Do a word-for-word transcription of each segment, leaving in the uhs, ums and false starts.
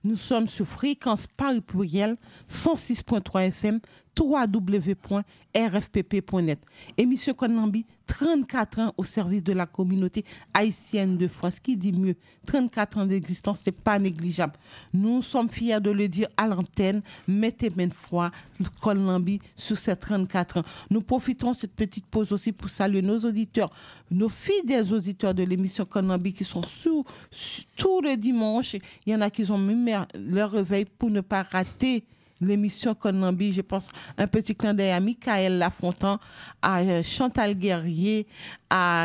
Nous sommes sur Fréquence Paris Pluriel, cent six virgule trois F M, w w w point r f p p point net. Émission Konambi, trente-quatre ans au service de la communauté haïtienne de France. Qui dit mieux, trente-quatre ans d'existence, ce n'est pas négligeable. Nous sommes fiers de le dire à l'antenne. Mettez maintes fois Konambi sur ces trente-quatre ans. Nous profitons de cette petite pause aussi pour saluer nos auditeurs, nos fidèles auditeurs de l'émission Konambi qui sont sous, sous tous les dimanches. Il y en a qui ont mis leur réveil pour ne pas rater l'émission Konambi. Je pense un petit clin d'œil à Michael Lafontaine, à Chantal Guerrier, à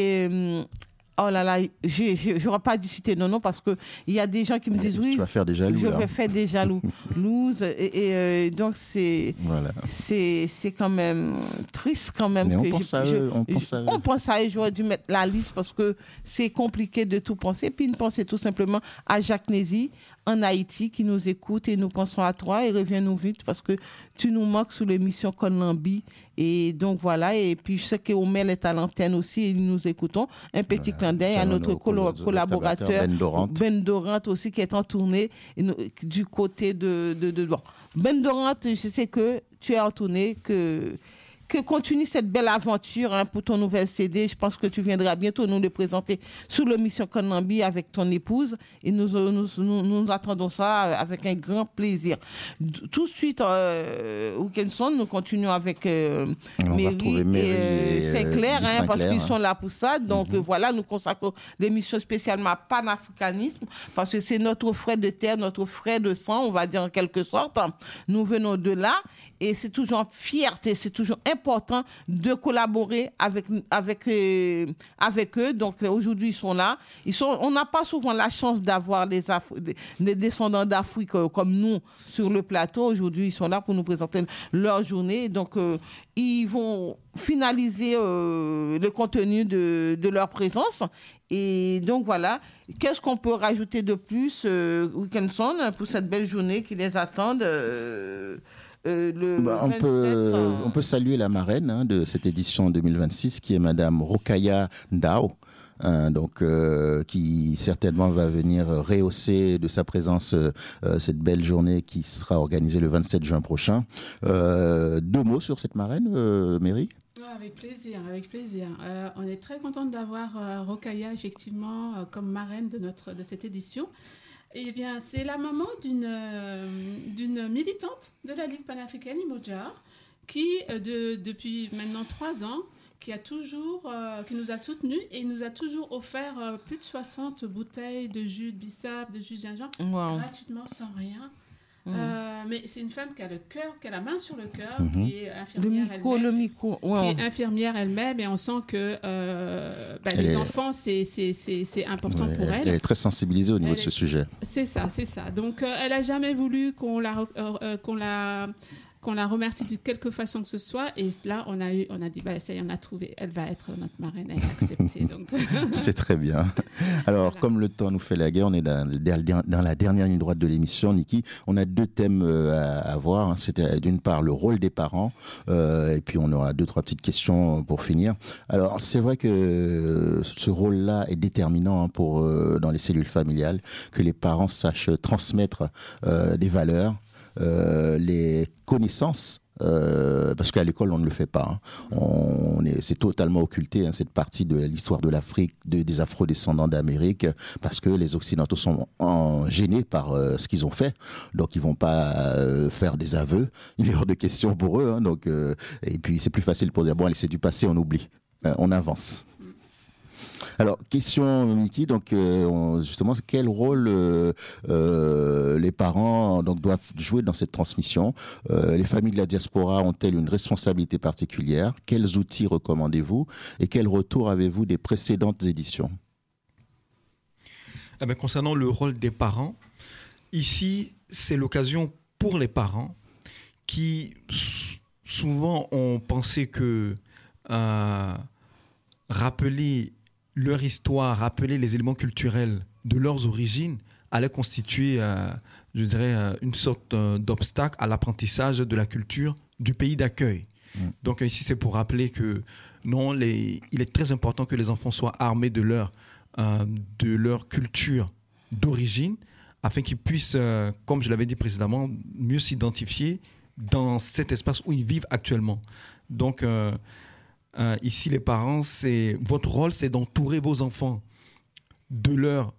et, oh là là, je n'aurais pas dû citer non non parce que il y a des gens qui me disent oui. Tu vas faire des jaloux. Je là. vais faire des jaloux. Louse et, et euh, donc c'est voilà. c'est c'est quand même triste quand même. Mais que on, pense je, à je, eux, on je, pense à eux. On pense à eux. J'aurais dû mettre la liste parce que c'est compliqué de tout penser. Puis une pensée tout simplement à Jacques Nézy en Haïti qui nous écoute et nous pensons à toi et reviens-nous vite parce que tu nous manques sous l'émission Konambi. Et donc voilà, et puis je sais qu'Omel est à l'antenne aussi et nous écoutons. Un petit voilà, clin d'œil à notre colo- collaborateur Ben Dorant. Ben Dorant aussi qui est en tournée et nous, du côté de, de, de, de Ben Dorant, je sais que tu es en tournée, que que continue cette belle aventure hein, pour ton nouvel C D. Je pense que tu viendras bientôt nous le présenter sur l'émission Konambi avec ton épouse et nous, nous, nous, nous attendons ça avec un grand plaisir. Tout de suite, euh, Weekendson, nous continuons avec euh, Mairie et, Mairie et et Saint-Clair, hein, Saint-Clair parce qu'ils hein. sont là pour ça. Donc mm-hmm. euh, voilà, nous consacrons l'émission spécialement à panafricanisme parce que c'est notre frère de terre, notre frère de sang, on va dire en quelque sorte. Nous venons de là. Et c'est toujours fierté, c'est toujours important de collaborer avec, avec, euh, avec eux. Donc aujourd'hui, ils sont là. Ils sont, on n'a pas souvent la chance d'avoir des, Af- des, des descendants d'Afrique euh, comme nous sur le plateau. Aujourd'hui, ils sont là pour nous présenter leur journée. Donc euh, ils vont finaliser euh, le contenu de, de leur présence. Et donc voilà, qu'est-ce qu'on peut rajouter de plus, euh, Weekendson, pour cette belle journée qui les attend euh, Euh, le bah, on, vingt-sept, peut, hein. on peut saluer la marraine hein, de cette édition deux mille vingt-six qui est Madame Rokaya Ndao. Hein, donc, euh, qui certainement va venir rehausser de sa présence euh, cette belle journée qui sera organisée le vingt-sept juin prochain. Euh, deux mots sur cette marraine, euh, Mairie ? Avec plaisir, avec plaisir. Euh, on est très contente d'avoir euh, Rokaya effectivement euh, comme marraine de, notre, de cette édition. Eh bien, c'est la maman d'une, euh, d'une militante de la Ligue panafricaine, Imoja, qui, euh, de, depuis maintenant trois ans, qui, a toujours, euh, qui nous a soutenus et nous a toujours offert euh, plus de soixante bouteilles de jus de bissap, de jus de gingembre, wow. gratuitement, sans rien. Mmh. Euh, mais c'est une femme qui a le cœur, qui a la main sur le cœur, mmh. qui est infirmière le micro, elle-même, le micro. Wow. qui est infirmière elle-même, et on sent que euh, bah, les est... enfants c'est, c'est, c'est, c'est important ouais, pour elle. Elle est très sensibilisée au niveau elle de est... ce sujet. C'est ça, c'est ça. Donc euh, elle a jamais voulu qu'on la euh, qu'on la qu'on la remercie de quelque façon que ce soit. Et là, on a eu, on a dit, bah, ça y est, on a trouvé. Elle va être notre marraine, elle a accepté. Donc. C'est très bien. Alors, voilà. Comme le temps nous fait la guerre, on est dans, dans la dernière ligne droite de l'émission, Niki. On a deux thèmes à, à voir. C'était d'une part le rôle des parents, euh, et puis on aura deux, trois petites questions pour finir. Alors, c'est vrai que ce rôle-là est déterminant pour, euh, dans les cellules familiales, que les parents sachent transmettre euh, des valeurs, Euh, les connaissances, euh, parce qu'à l'école on ne le fait pas. Hein. On est, c'est totalement occulté hein, cette partie de l'histoire de l'Afrique, de, des Afro-descendants d'Amérique, parce que les Occidentaux sont en, gênés par euh, ce qu'ils ont fait, donc ils vont pas euh, faire des aveux. Il est hors de question pour eux. Hein, donc, euh, et puis c'est plus facile pour dire bon allez c'est du passé, on oublie, euh, on avance. Alors, question, Niki, donc euh, on, justement, quel rôle euh, euh, les parents donc, doivent jouer dans cette transmission ? euh, Les familles de la diaspora ont-elles une responsabilité particulière ? Quels outils recommandez-vous ? Et quel retour avez-vous des précédentes éditions ? Eh bien, concernant le rôle des parents, ici, c'est l'occasion pour les parents qui s- souvent ont pensé que euh, rappeler leur histoire, rappeler les éléments culturels de leurs origines allait constituer, euh, je dirais, euh, une sorte euh, d'obstacle à l'apprentissage de la culture du pays d'accueil. Mmh. Donc ici, c'est pour rappeler que non, les, il est très important que les enfants soient armés de leur, euh, de leur culture d'origine afin qu'ils puissent, euh, comme je l'avais dit précédemment, mieux s'identifier dans cet espace où ils vivent actuellement. Donc, euh, euh, ici, les parents, c'est, votre rôle, c'est d'entourer vos enfants de leur,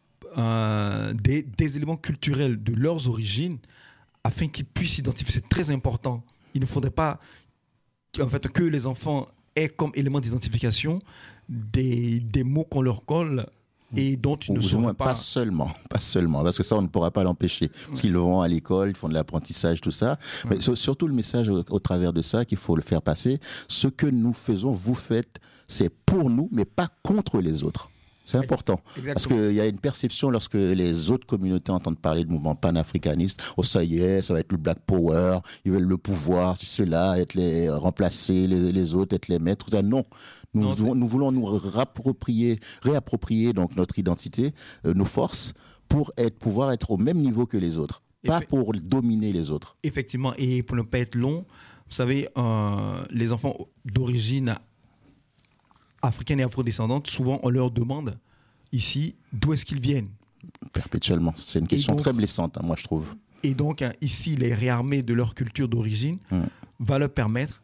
euh, des, des éléments culturels de leurs origines, afin qu'ils puissent s'identifier. C'est très important. Il ne faudrait pas en fait, que les enfants aient comme élément d'identification des, des mots qu'on leur colle et dont ils ne sauront pas... Pas seulement, pas seulement, parce que ça, on ne pourra pas l'empêcher. Parce qu'ils vont à l'école, ils font de l'apprentissage, tout ça. Mais c'est surtout le message au, au travers de ça qu'il faut le faire passer. Ce que nous faisons, vous faites, c'est pour nous, mais pas contre les autres. C'est important. Exactement. Parce qu'il y a une perception lorsque les autres communautés entendent parler de mouvement panafricaniste. Oh, ça y est, ça va être le Black Power, ils veulent le pouvoir, c'est cela, être les remplacer les, les autres, être les maîtres. Ça, non. Nous, non voulons, nous voulons nous réapproprier, réapproprier donc notre identité, euh, nos forces, pour être, pouvoir être au même niveau que les autres, pas Effe- pour dominer les autres. Effectivement, et pour ne pas être long, vous savez, euh, les enfants d'origine africaines et afrodescendantes, souvent on leur demande ici d'où est-ce qu'ils viennent. Perpétuellement. C'est une question donc, très blessante, hein, moi je trouve. Et donc hein, ici, les réarmer de leur culture d'origine mmh. va leur permettre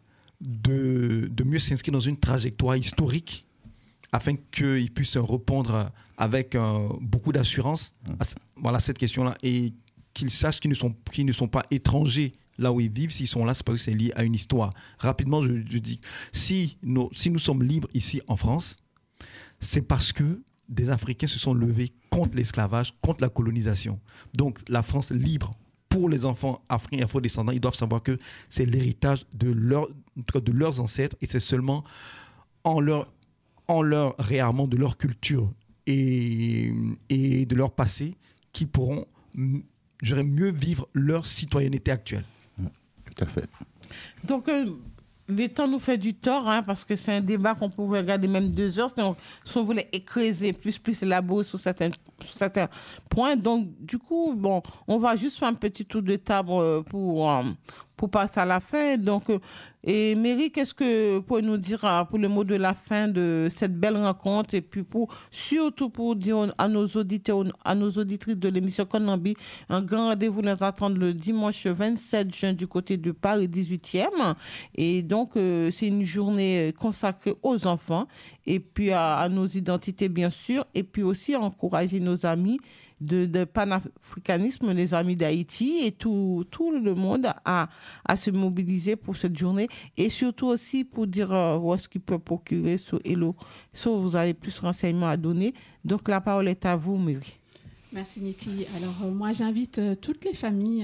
de, de mieux s'inscrire dans une trajectoire historique afin qu'ils puissent répondre avec euh, beaucoup d'assurance mmh. à voilà, cette question-là et qu'ils sachent qu'ils ne sont, qu'ils ne sont pas étrangers là où ils vivent. S'ils sont là, c'est parce que c'est lié à une histoire. Rapidement, je, je dis, si, nos, si nous sommes libres ici en France, c'est parce que des Africains se sont levés contre l'esclavage, contre la colonisation. Donc, la France libre pour les enfants africains et afro-descendants, ils doivent savoir que c'est l'héritage de, leur, de leurs ancêtres et c'est seulement en leur, en leur réarmant de leur culture et, et de leur passé qu'ils pourront je dirais, mieux vivre leur citoyenneté actuelle. Tout à fait. Donc, euh, le temps nous fait du tort, hein, parce que c'est un débat qu'on pouvait regarder même deux heures, si on, si on voulait écraiser, plus, plus élaborer sur certains, sur certains points. Donc, du coup, bon, on va juste faire un petit tour de table pour, euh, pour passer à la fin. Donc, euh, et Mary, qu'est-ce que vous pouvez nous dire euh, pour le mot de la fin de cette belle rencontre et puis pour, surtout pour dire à nos auditeurs, à nos auditrices de l'émission Konambi, un grand rendez-vous nous attend le dimanche vingt-sept juin du côté de Paris dix-huitième. Et donc, euh, c'est une journée consacrée aux enfants et puis à, à nos identités, bien sûr, et puis aussi à encourager nos amis de, de panafricanisme, les amis d'Haïti et tout, tout le monde à, à se mobiliser pour cette journée et surtout aussi pour dire euh, où est-ce qu'ils peuvent procurer sur Hello. So, vous avez plus de renseignements à donner. Donc, la parole est à vous, Mary. Merci, Niki. Alors, euh, moi, j'invite euh, toutes les familles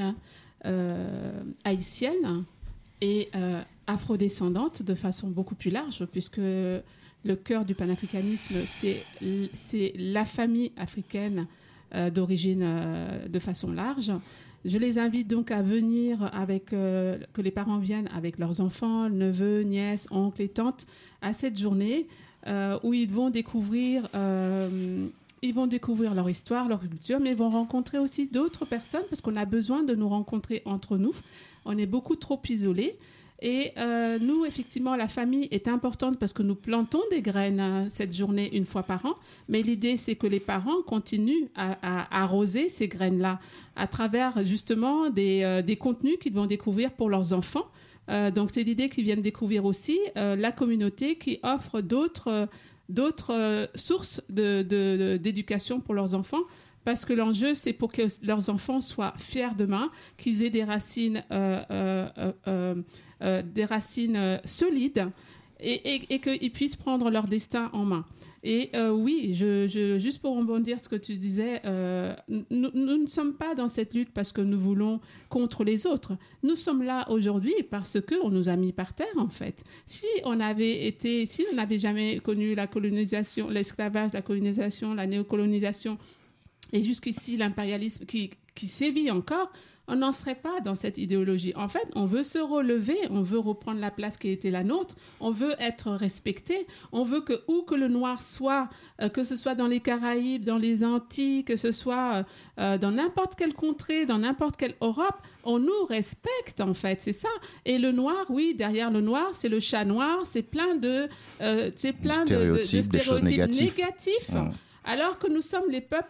euh, haïtiennes et euh, afrodescendantes de façon beaucoup plus large, puisque le cœur du panafricanisme, c'est, c'est la famille africaine euh, d'origine euh, de façon large. Je les invite donc à venir avec, euh, que les parents viennent avec leurs enfants, neveux, nièces, oncles et tantes à cette journée euh, où ils vont découvrir... Euh, Ils vont découvrir leur histoire, leur culture, mais ils vont rencontrer aussi d'autres personnes parce qu'on a besoin de nous rencontrer entre nous. On est beaucoup trop isolés. Et euh, nous, effectivement, la famille est importante parce que nous plantons des graines hein, cette journée une fois par an. Mais l'idée, c'est que les parents continuent à, à, à arroser ces graines-là à travers justement des, euh, des contenus qu'ils vont découvrir pour leurs enfants. Euh, donc, c'est l'idée qu'ils viennent découvrir aussi euh, la communauté qui offre d'autres... Euh, d'autres euh, sources de, de, de, d'éducation pour leurs enfants, parce que l'enjeu, c'est pour que leurs enfants soient fiers demain, qu'ils aient des racines, euh, euh, euh, euh, des racines euh, solides et, et, et qu'ils puissent prendre leur destin en main. Et euh, oui, je, je, juste pour rebondir ce que tu disais, euh, nous, nous ne sommes pas dans cette lutte parce que nous voulons contre les autres. Nous sommes là aujourd'hui parce qu'on nous a mis par terre, en fait. Si on avait été, si on n'avait jamais connu la colonisation, l'esclavage, la colonisation, la néocolonisation, et jusqu'ici l'impérialisme qui, qui sévit encore, on n'en serait pas dans cette idéologie. En fait, on veut se relever, on veut reprendre la place qui était la nôtre, on veut être respecté, on veut que où que le noir soit, euh, que ce soit dans les Caraïbes, dans les Antilles, que ce soit euh, dans n'importe quelle contrée, dans n'importe quelle Europe, on nous respecte en fait, c'est ça. Et le noir, oui, derrière le noir, c'est le chat noir, c'est plein de, euh, c'est plein de, de, de stéréotypes négatifs. négatifs. Mmh. Alors que nous sommes les peuples les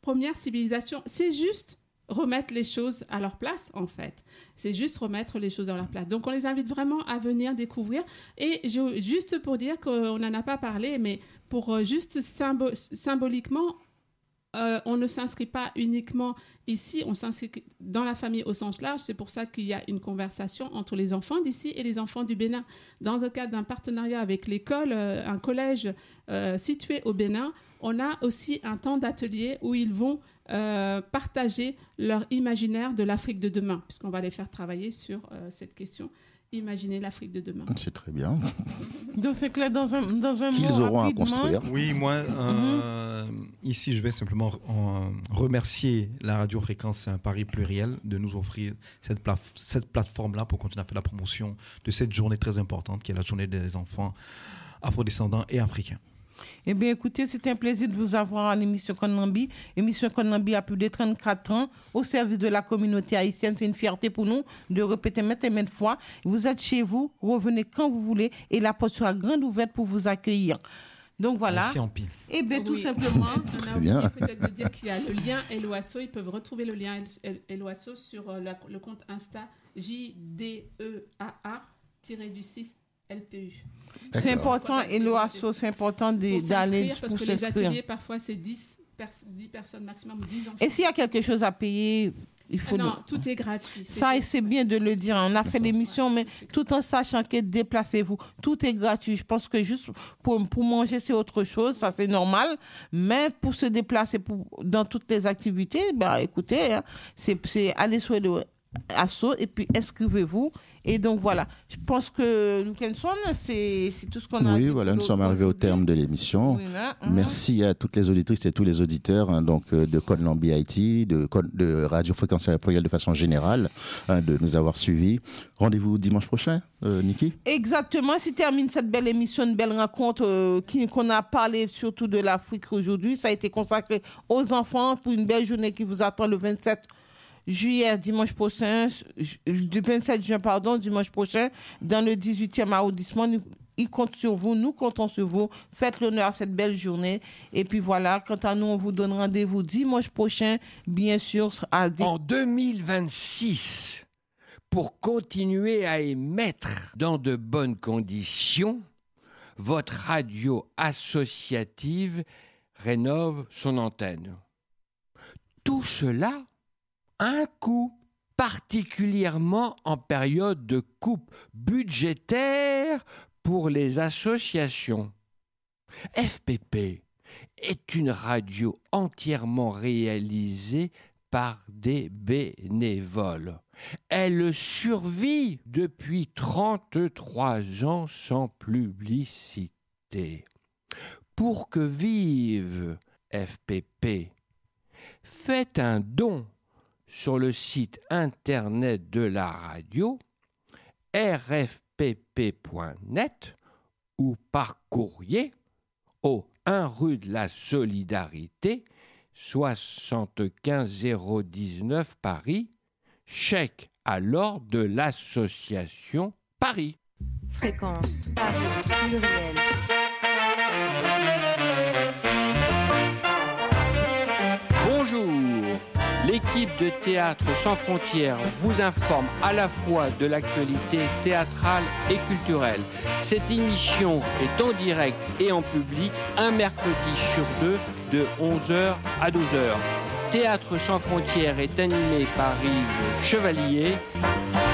première civilisation. C'est juste remettre les choses à leur place, en fait. C'est juste remettre les choses à leur place. Donc, on les invite vraiment à venir découvrir. Et je, juste pour dire qu'on n'en a pas parlé, mais pour juste symbo- symboliquement, euh, on ne s'inscrit pas uniquement ici, on s'inscrit dans la famille au sens large. C'est pour ça qu'il y a une conversation entre les enfants d'ici et les enfants du Bénin. Dans le cadre d'un partenariat avec l'école, euh, un collège euh, situé au Bénin, on a aussi un temps d'atelier où ils vont euh, partager leur imaginaire de l'Afrique de demain, puisqu'on va les faire travailler sur euh, cette question. Imaginer l'Afrique de demain. C'est très bien. Donc c'est clair dans un, dans un Qu'ils mot auront rapidement. à construire. Oui, moi, euh, mm-hmm. ici, je vais simplement euh, remercier la Radio Fréquence Paris Pluriel de nous offrir cette, pla- cette plateforme-là pour continuer à faire la promotion de cette journée très importante qui est la journée des enfants afrodescendants et africains. Eh bien, écoutez, c'est un plaisir de vous avoir à l'émission Konambi. L'émission Konambi a plus de trente-quatre ans au service de la communauté haïtienne. C'est une fierté pour nous de répéter maintes et maintes fois. Vous êtes chez vous, revenez quand vous voulez et la porte sera grande ouverte pour vous accueillir. Donc voilà. Merci en pile. Eh bien, tout Oui. simplement. On a oublié peut-être de dire qu'il y a le lien Eloasso. Ils peuvent retrouver le lien Eloasso sur euh, la, le compte Insta J D E A A du six L P U. D'accord. C'est important, et l'O A S O, c'est important de, pour d'aller parce pour que les s'inscrire. ateliers, parfois, c'est dix, pers- dix personnes maximum, dix enfants. Et s'il y a quelque chose à payer, il faut... Ah non, le... tout est gratuit. C'est Ça, fait. c'est bien de le dire. On a fait l'émission, mais tout en sachant que déplacez-vous. Tout est gratuit. Je pense que juste pour, pour manger, c'est autre chose. Ça, c'est normal. Mais pour se déplacer pour, dans toutes les activités, bah, écoutez, hein, c'est, c'est aller sur le Asso et puis inscrivez-vous. Et donc, voilà. Je pense que nous, Kenson, c'est, c'est tout ce qu'on a Oui, dit voilà, pour nous sommes arrivés au terme de l'émission. Oui, là, hein. Merci à toutes les auditrices et tous les auditeurs hein, donc, euh, de Konambi Haïti, de, de Radio Fréquence Pluriel de façon générale, hein, de nous avoir suivis. Rendez-vous dimanche prochain, euh, Niki. Exactement, si termine cette belle émission, une belle rencontre euh, qui, qu'on a parlé surtout de l'Afrique aujourd'hui. Ça a été consacré aux enfants pour une belle journée qui vous attend le vingt-sept juillet, dimanche prochain, du vingt-sept juin, pardon, dimanche prochain, dans le dix-huitième arrondissement. Nous, ils comptent sur vous, nous comptons sur vous. Faites l'honneur à cette belle journée. Et puis voilà, quant à nous, on vous donne rendez-vous dimanche prochain, bien sûr, à des... En deux mille vingt-six, pour continuer à émettre dans de bonnes conditions, votre radio associative rénove son antenne. Tout cela a un coût, particulièrement en période de coupe budgétaire pour les associations. F P P est une radio entièrement réalisée par des bénévoles. Elle survit depuis trente-trois ans sans publicité. Pour que vive F P P, faites un don sur le site internet de la radio r f p p point net ou par courrier au un rue de la Solidarité, soixante-quinze zéro dix-neuf Paris, chèque à l'ordre de l'association Paris. Fréquence Paris Pluriel. Bonjour, l'équipe de Théâtre sans frontières vous informe à la fois de l'actualité théâtrale et culturelle. Cette émission est en direct et en public un mercredi sur deux de onze heures à douze heures. Théâtre sans frontières est animé par Yves Chevalier.